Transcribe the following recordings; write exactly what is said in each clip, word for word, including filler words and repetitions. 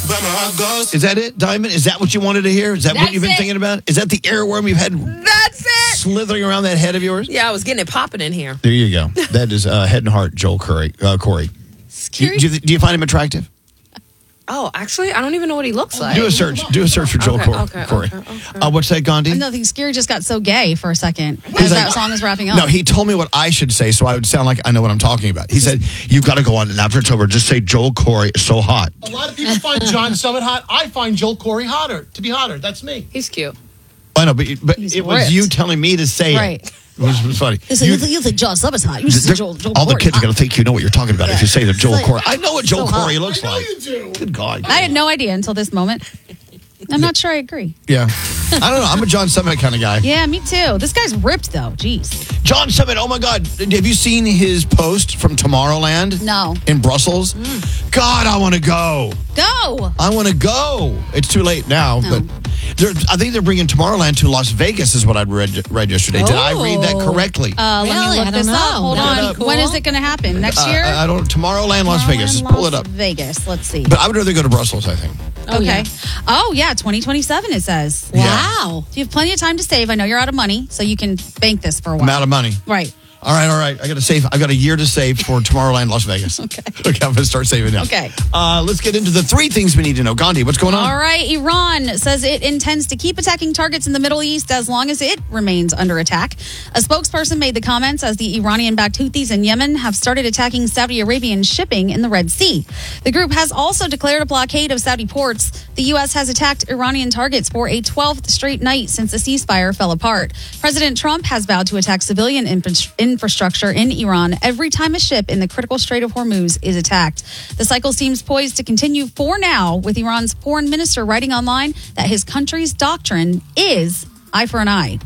Is that it, Diamond? Is that what you wanted to hear? Is that That's what you've been it. thinking about? Is that the earworm you've had That's it. slithering around that head of yours? Yeah, I was getting it popping in here. There you go. That is uh, head and heart, Joel Corey. Uh, Corey. Do you, do, you, do you find him attractive? Oh, actually, I don't even know what he looks like. Do a search. Do a search for Joel Okay, Corey. okay, Corey. okay, okay. Uh, what's that, Gandhi? Nothing. Scary just got so gay for a second as that song is wrapping up. No, he told me what I should say, so I would sound like I know what I'm talking about. He said, you've got to go on, and after it's over, just say Joel Corey is so hot. A lot of people find John Summit hot. I find Joel Corey hotter, to be hotter. That's me. He's cute. I know, but, but it was ripped. you telling me to say Right. it. It was, it was funny. You, You- think, you think John Summer's hot? You should say Joel, Joel all the Corey. kids are going to think you know what you're talking about if you say that Joel Like, Corey. I know what Joel so hot. Corey looks I know like. you do. Good God. I had no idea until this moment. I'm not sure I agree. Yeah. I don't know. I'm a John Summit kind of guy. Yeah, me too. This guy's ripped though. Jeez. John Summit, oh my God. Have you seen his post from Tomorrowland? No. In Brussels? God, I want to go. Go. I want to go. It's too late now, No. but they're, I think they're bringing Tomorrowland to Las Vegas is what I read read yesterday. Did I read that correctly? Uh, let Really? me I look don't this up. know. Hold That'd on. be cool. When is it going to happen? Next Uh, year? I, I don't. Tomorrowland, Las Vegas. Tomorrowland, Pull it Las up. Vegas. Let's see. But I would rather go to Brussels, I think. Oh, okay. yeah. Oh, yeah. twenty twenty-seven, it says. Wow. You have plenty of time to save. I know you're out of money, so you can bank this for a while. I'm out of money. Right. All right, all right. I got to save. I got a year to save for Tomorrowland, Las Vegas. Okay. Okay, I'm going to start saving now. Okay. Uh, let's get into the three things we need to know. Gandhi, what's going on? All right. Iran says it intends to keep attacking targets in the Middle East as long as it remains under attack. A spokesperson made the comments as the Iranian-backed Houthis in Yemen have started attacking Saudi Arabian shipping in the Red Sea. The group has also declared a blockade of Saudi ports. The U S has attacked Iranian targets for a twelfth straight night since the ceasefire fell apart. President Trump has vowed to attack civilian infra- infrastructure in Iran every time a ship in the critical Strait of Hormuz is attacked. The cycle seems poised to continue for now, with Iran's foreign minister writing online that his country's doctrine is eye for an eye.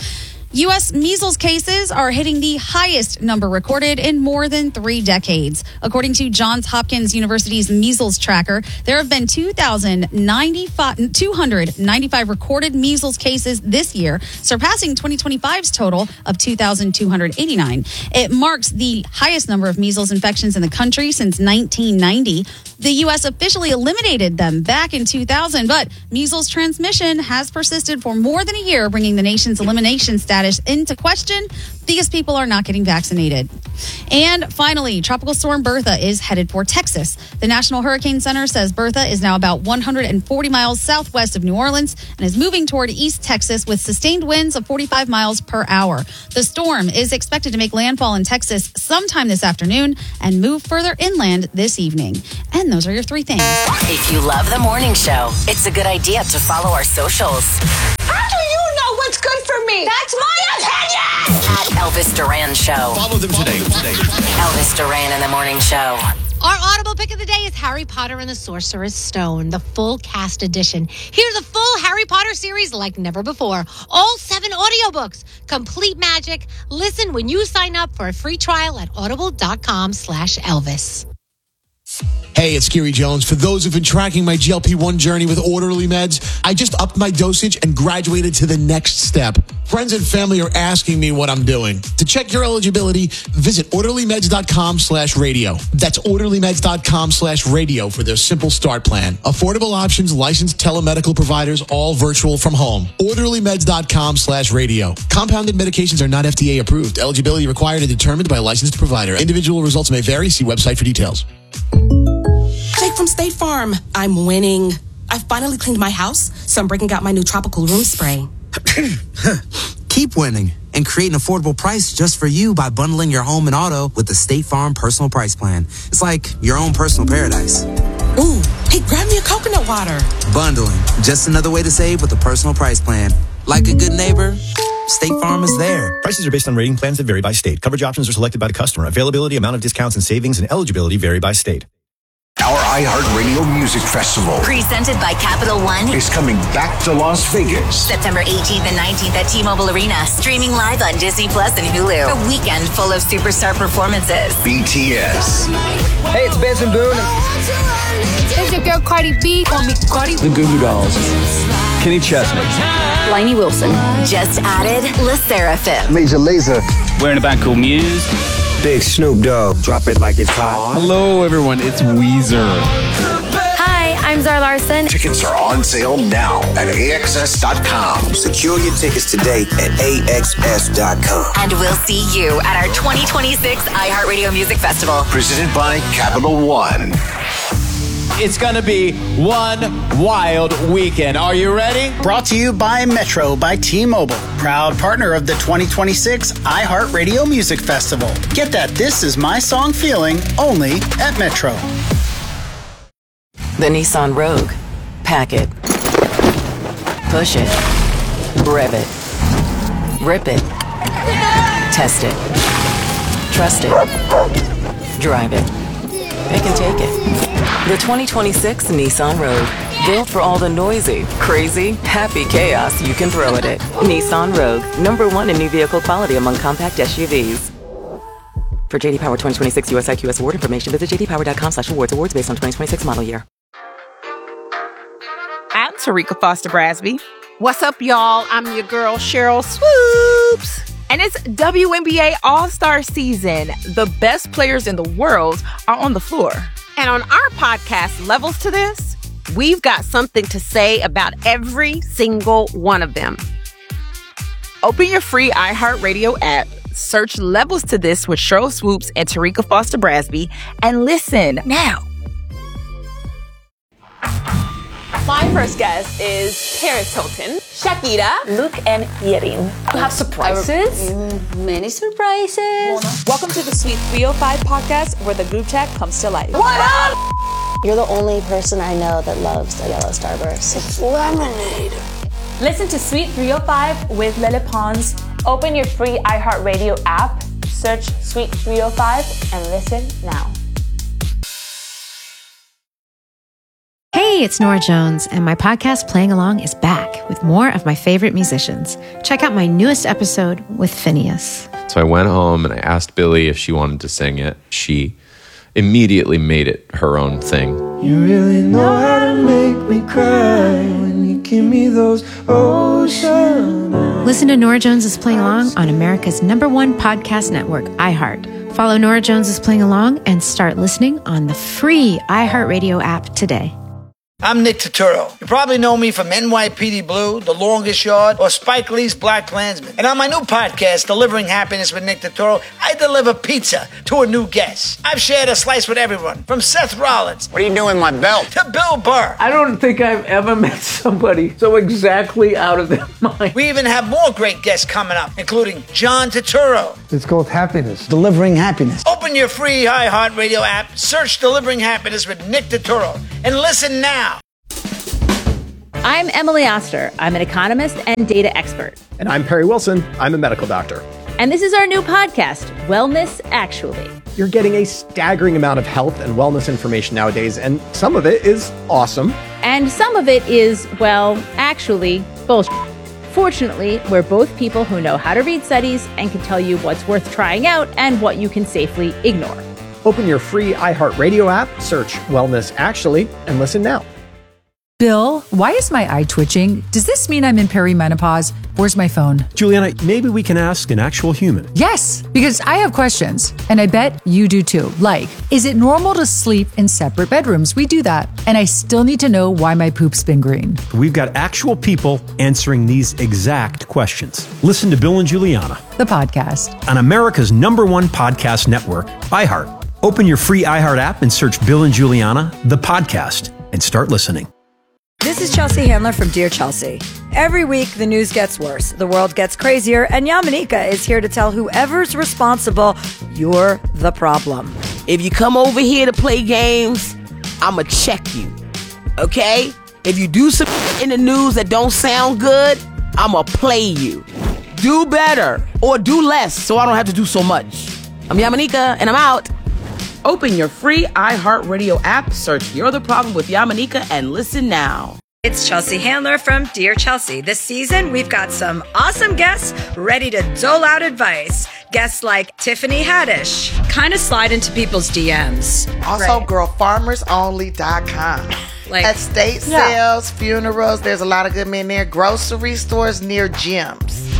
U S measles cases are hitting the highest number recorded in more than three decades. According to Johns Hopkins University's measles tracker, there have been two thousand two hundred ninety-five recorded measles cases this year, surpassing twenty twenty-five's total of two thousand two hundred eighty-nine. It marks the highest number of measles infections in the country since nineteen ninety. The U S officially eliminated them back in two thousand, but measles transmission has persisted for more than a year, bringing the nation's elimination status into question because people are not getting vaccinated. And finally, Tropical Storm Bertha is headed for Texas. The National Hurricane Center says Bertha is now about one hundred forty miles southwest of New Orleans and is moving toward East Texas with sustained winds of forty-five miles per hour. The storm is expected to make landfall in Texas sometime this afternoon and move further inland this evening. And those are your three things. If you love the morning show, it's a good idea to follow our socials. How do you know what's good for me? That's my opinion! At Elvis Duran Show. Follow them today. today. Elvis Duran in the morning show. Our Audible pick of the day is Harry Potter and the Sorcerer's Stone, the full cast edition. Hear the full Harry Potter series like never before. All seven audiobooks. Complete magic. Listen when you sign up for a free trial at audible.com slash Elvis. Hey, it's Gary Jones. For those who've been tracking my G L P one journey with Orderly Meds, I just upped my dosage and graduated to the next step. Friends and family are asking me what I'm doing. To check your eligibility, visit orderlymeds.com slash radio. That's orderlymeds.com slash radio for their simple start plan. Affordable options, licensed telemedical providers, all virtual from home. orderlymeds.com slash radio. Compounded medications are not F D A approved. Eligibility required and determined by a licensed provider. Individual results may vary. See website for details. Jake from State Farm. I'm winning. I finally cleaned my house, so I'm breaking out my new tropical room spray. Keep winning and create an affordable price just for you by bundling your home and auto with the State Farm Personal Price Plan. It's like your own personal paradise. Ooh, hey, grab me a coconut water. Bundling, just another way to save with the Personal Price Plan. Like a good neighbor, State Farm is there. Prices are based on rating plans that vary by state. Coverage options are selected by the customer. Availability, amount of discounts and savings, and eligibility vary by state. Our iHeartRadio Music Festival, Presented by Capital One, is coming back to Las Vegas. September eighteenth and nineteenth at T-Mobile Arena. Streaming live on Disney Plus and Hulu. A weekend full of superstar performances. B T S. Hey, it's Benson Boone. It's your girl Cardi B. Call me Cardi. The Goo Goo Dolls. Kenny Chesney. Lainey Wilson. Just added La Seraphim. Major Lazer. We're in a band called Muse. Big Snoop Dogg. Drop it like it's hot. Hello, everyone. It's Weezer. Hi, I'm Zara Larson. Tickets are on sale now at A X S dot com. Secure your tickets today at A X S dot com. And we'll see you at our twenty twenty-six iHeartRadio Music Festival. Presented by Capital One. It's going to be one wild weekend. Are you ready? Brought to you by Metro by T-Mobile, proud partner of the twenty twenty-six iHeartRadio Music Festival. Get that This Is My Song feeling only at Metro. The Nissan Rogue. Pack it. Push it. Rev it. Rip it. Test it. Trust it. Drive it. Pick and take it. The twenty twenty-six Nissan Rogue. Built for all the noisy, crazy, happy chaos you can throw at it. Nissan Rogue. Number one in new vehicle quality among compact S U Vs. For J D Power twenty twenty-six U S I Q S award information, visit j d power dot com slash awards. Awards based on twenty twenty-six model year. I'm Tarika Foster Brasby. What's up, y'all? I'm your girl, Cheryl Swoops. And it's W N B A All-Star Season. The best players in the world are on the floor. And on our podcast, Levels to This, we've got something to say about every single one of them. Open your free iHeartRadio app, search Levels to This with Cheryl Swoops and Tarika Foster Brasby, and listen now. My first guest is Paris Hilton, Shakira, Luke, and Yerin. You have surprises? Many surprises. Welcome to the Sweet three oh five podcast, where the group chat comes to life. What up? You're the only person I know that loves a yellow Starburst. It's lemonade. Listen to Sweet three oh five with Lele Pons. Open your free iHeartRadio app, search Sweet three oh five, and listen now. Hey, it's Nora Jones, and my podcast Playing Along is back with more of my favorite musicians. Check out my newest episode with Phineas. So I went home and I asked Billy if she wanted to sing it. She immediately made it her own thing. You really know how to make me cry when you give me those ocean eyes. Listen to Nora Jones' Playing Along on America's number one podcast network, iHeart. Follow Nora Jones' Playing Along and start listening on the free iHeartRadio app today. I'm Nick Turturro. You probably know me from N Y P D Blue, The Longest Yard, or Spike Lee's Black Klansman. And on my new podcast, Delivering Happiness with Nick Turturro, I deliver pizza to a new guest. I've shared a slice with everyone, from Seth Rollins. What are you doing with my belt? To Bill Burr. I don't think I've ever met somebody so exactly out of their mind. We even have more great guests coming up, including John Turturro. It's called Happiness. Delivering Happiness. Open your free iHeartRadio app, search Delivering Happiness with Nick Turturro, and listen now. I'm Emily Oster. I'm an economist and data expert. And I'm Perry Wilson. I'm a medical doctor. And this is our new podcast, Wellness Actually. You're getting a staggering amount of health and wellness information nowadays, and some of it is awesome. And some of it is, well, actually, bullshit. Fortunately, we're both people who know how to read studies and can tell you what's worth trying out and what you can safely ignore. Open your free iHeartRadio app, search Wellness Actually, and listen now. Bill, why is my eye twitching? Does this mean I'm in perimenopause? Where's my phone? Juliana, maybe we can ask an actual human. Yes, because I have questions, and I bet you do too. Like, is it normal to sleep in separate bedrooms? We do that. And I still need to know why my poop's been green. We've got actual people answering these exact questions. Listen to Bill and Juliana, the podcast, on America's number one podcast network, iHeart. Open your free iHeart app and search Bill and Juliana, the podcast, and start listening. This is Chelsea Handler from Dear Chelsea. Every week, the news gets worse, the world gets crazier, and Yamanika is here to tell whoever's responsible, you're the problem. If you come over here to play games, I'ma check you, okay? If you do some in the news that don't sound good, I'ma play you. Do better, or do less, so I don't have to do so much. I'm Yamanika, and I'm out. Open your free iHeartRadio app, search You're the Problem with Yamanika, and listen now. It's Chelsea Handler from Dear Chelsea. This season, we've got some awesome guests ready to dole out advice. Guests like Tiffany Haddish, kind of slide into people's D Ms. Also, right. girl farmers only dot com. Like, estate yeah. sales, funerals, there's a lot of good men there. Grocery stores near gyms.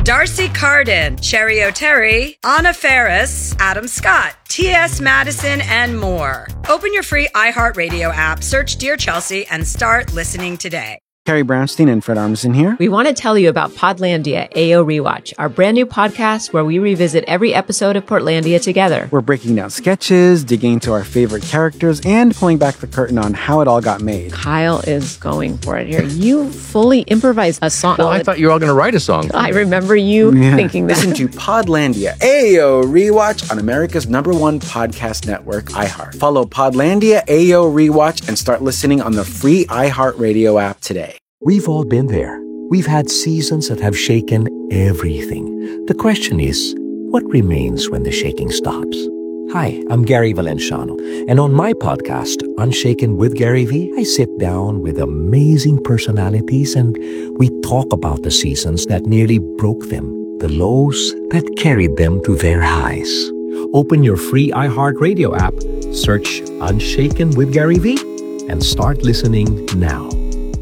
Darcy Carden, Cherry O'Terry, Anna Ferris, Adam Scott, T S Madison, and more. Open your free iHeartRadio app, search Dear Chelsea, and start listening today. Carrie Brownstein and Fred Armisen here. We want to tell you about Podlandia A O Rewatch, our brand new podcast where we revisit every episode of Portlandia together. We're breaking down sketches, digging into our favorite characters, and pulling back the curtain on how it all got made. Kyle is going for it here. You fully improvised a song. Well, I thought you were all going to write a song. I remember you yeah. thinking that. Listen to Podlandia A O Rewatch on America's number one podcast network, iHeart. Follow Podlandia A O Rewatch and start listening on the free iHeartRadio app today. We've all been there. We've had seasons that have shaken everything. The question is, what remains when the shaking stops? Hi, I'm Gary Valenciano, and on my podcast, Unshaken with Gary V, I sit down with amazing personalities and we talk about the seasons that nearly broke them, the lows that carried them to their highs. Open your free iHeartRadio app, search Unshaken with Gary V, and start listening now.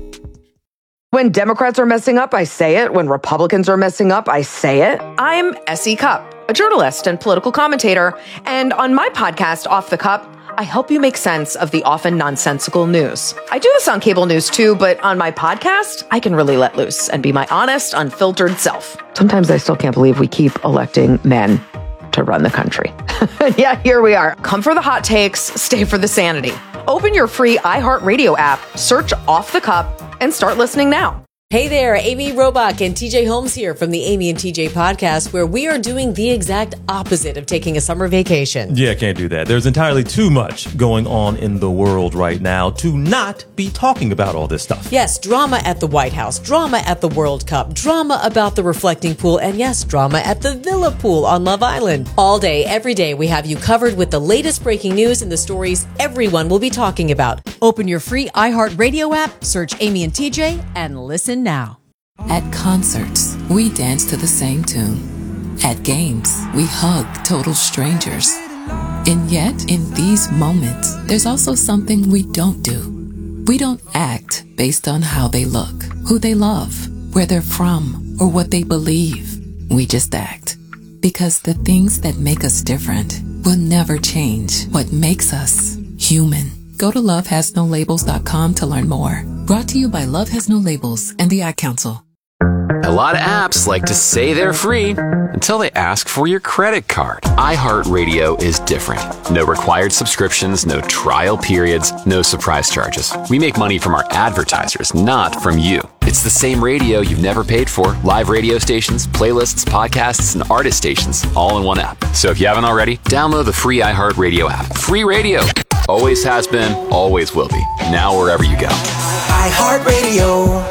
When Democrats are messing up, I say it. When Republicans are messing up, I say it. I'm S E Cupp, a journalist and political commentator. And on my podcast, Off the Cup, I help you make sense of the often nonsensical news. I do this on cable news too, but on my podcast, I can really let loose and be my honest, unfiltered self. Sometimes I still can't believe we keep electing men to run the country. Yeah, here we are. Come for the hot takes, stay for the sanity. Open your free iHeartRadio app, search Off the Cup, and start listening now. Hey there, Amy Robach and T J Holmes here from the Amy and T J podcast, where we are doing the exact opposite of taking a summer vacation. Yeah, can't do that. There's entirely too much going on in the world right now to not be talking about all this stuff. Yes, drama at the White House, drama at the World Cup, drama about the reflecting pool, and yes, drama at the Villa pool on Love Island. All day, every day, we have you covered with the latest breaking news and the stories everyone will be talking about. Open your free iHeartRadio app, search Amy and T J, and listen now. At concerts, we dance to the same tune. At games, we hug total strangers. And yet, in these moments, there's also something we don't do. We don't act based on how they look, who they love, where they're from, or what they believe. We just act. Because the things that make us different will never change what makes us human. Go to love has no labels dot com to learn more. Brought to you by Love Has No Labels and the Ad Council. A lot of apps like to say they're free until they ask for your credit card. iHeartRadio is different. No required subscriptions, no trial periods, no surprise charges. We make money from our advertisers, not from you. It's the same radio you've never paid for. Live radio stations, playlists, podcasts, and artist stations, all in one app. So if you haven't already, download the free iHeartRadio app. Free radio. Always has been, always will be. Now wherever you go. iHeartRadio.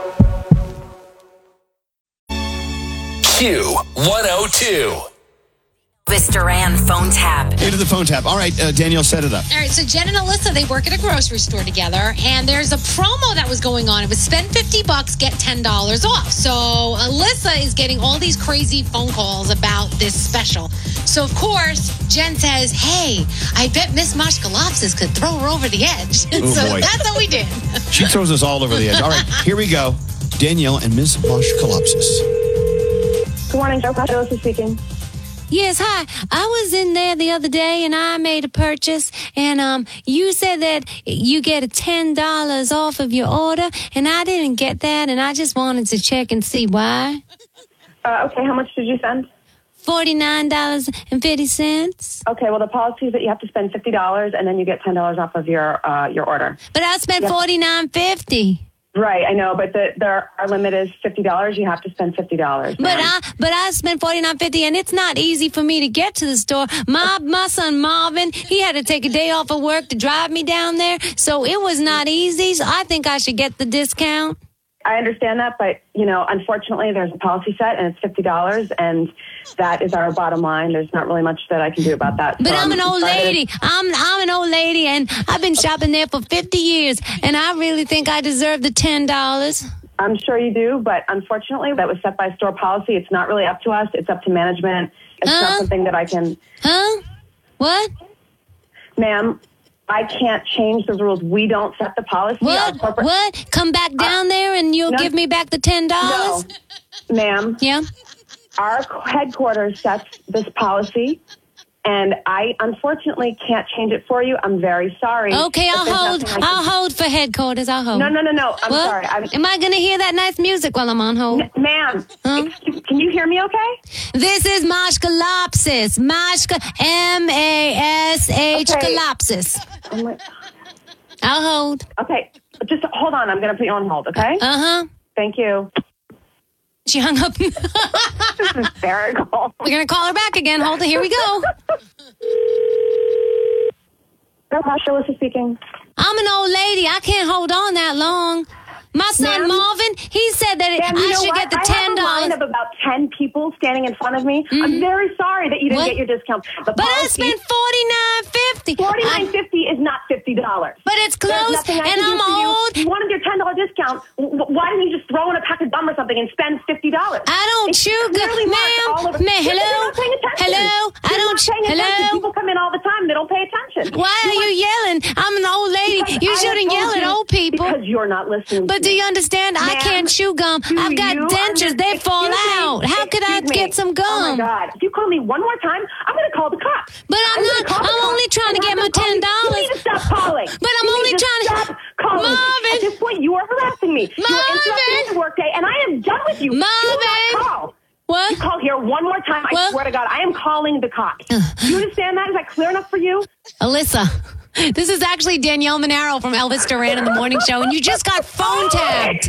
Q one oh two. Elvis Duran phone tap. Into the phone tap. All right, uh, Danielle, set it up. All right, so Jen and Alyssa, they work at a grocery store together, and there's a promo that was going on. It was spend fifty bucks, get ten dollars off. So Alyssa is getting all these crazy phone calls about this special. So, of course, Jen says, hey, I bet Miss Moshkolopsis could throw her over the edge. Oh, so boy. that's what we did. She throws us all over the edge. All right, here we go. Danielle and Miss Moshkolopsis. Good morning, Joe. Alyssa speaking. Yes, hi. I was in there the other day and I made a purchase, and um, you said that you get a ten dollars off of your order, and I didn't get that, and I just wanted to check and see why. Uh, okay, how much did you send? forty-nine dollars and fifty cents. Okay, well, the policy is that you have to spend fifty dollars, and then you get ten dollars off of your uh, your order. But I spent forty-nine fifty. Right, I know, but the, the, our limit is fifty dollars. You have to spend fifty dollars. But I but I spent forty-nine fifty, and it's not easy for me to get to the store. My my son Marvin, he had to take a day off of work to drive me down there, so it was not easy. So I think I should get the discount. I understand that, but, you know, unfortunately, there's a policy set, and it's fifty dollars, and that is our bottom line. There's not really much that I can do about that. But so I'm an old lady. To... I'm I'm an old lady, and I've been shopping there for fifty years, and I really think I deserve the ten dollars. I'm sure you do, but unfortunately, that was set by store policy. It's not really up to us. It's up to management. It's huh? not something that I can... Huh? What? Ma'am, I can't change the rules. We don't set the policy. What? Corporate... What? Come back down uh, there and you'll no, give me back the ten dollars? No, ma'am. Yeah? our headquarters sets this policy, and I unfortunately can't change it for you. I'm very sorry. Okay, but I'll there's hold. nothing I can- I'll hold for headquarters. I'll hold. No, no, no, no. I'm What? sorry. I'm- Am I going to hear that nice music while I'm on hold? N- ma'am, excuse- can you hear me okay? This is Mashka Lopsis. Mashka, M A S H Okay. Galopsis. Oh my- I'll hold. Okay, just hold on. I'm going to put you on hold, okay? Uh-huh. Thank you. She hung up. This is hysterical. We're going to call her back again. Hold it. Here we go. Natasha, Alyssa speaking. I'm an old lady. I can't hold on that long. My son Ma'am? Marvin, he said that Ma'am, I you know should what? get the I ten have a line dollars. of about ten people standing in front of me. I'm very sorry that you didn't What? get your discount. The But I policy- spent forty-nine fifty. forty-nine fifty is not fifty dollars. But it's There's close, nothing I and can do I'm for you. old. You wanted your ten dollar discount. W- w- Why didn't you just throw in a pack of gum or something and spend fifty dollars? I don't chew gum, ma'am. Ma- hello? You're not paying attention. Hello? I You're don't not ch- paying attention. hello? People come in all the time. They don't pay attention. Why are you yelling? I'm an old lady. Because You I shouldn't have yell told at you old people. Because you're not listening. But to do me. you understand? I Ma'am, can't chew gum. do I've got you dentures. They under- fall Excuse me. out. How could I Excuse me. get some gum? Oh my God! If you call me one more time, I'm going to call the cops. But I'm gonna not- call the I'm cops, only trying to and get have my them call me. ten dollars. You need to stop calling. But I'm You only need to trying to- stop calling. Marvin. At this point, you are harassing me. You are interrupting the workday, and I am done with you. Do Marvin. not call. What? You call here one more time. I What? swear to God, I am calling the cops. Do you understand that? Is that clear enough for you? Alyssa, this is actually Danielle Monaro from Elvis Duran in the Morning Show, and you just got phone tapped.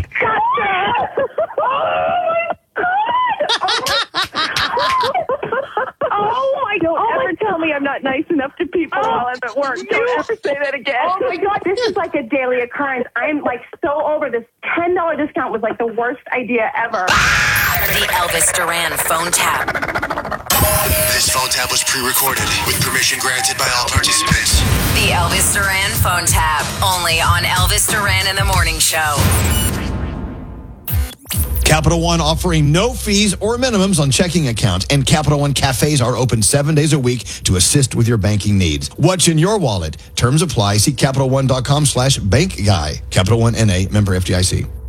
Oh my God! Don't ever tell me I'm not nice enough to people while I'm at work. Don't ever say that again. Oh my God, this is like a daily occurrence. I'm like so over this. ten dollar discount was like the worst idea ever. The Elvis Duran phone tap. This phone tap was pre-recorded with permission granted by all participants. The Elvis Duran phone tap. Only on Elvis Duran in the Morning Show. Capital One offering no fees or minimums on checking accounts, and Capital One cafes are open seven days a week to assist with your banking needs. What's in your wallet? Terms apply. See CapitalOne.com slash bank guy. Capital One N A, member F D I C.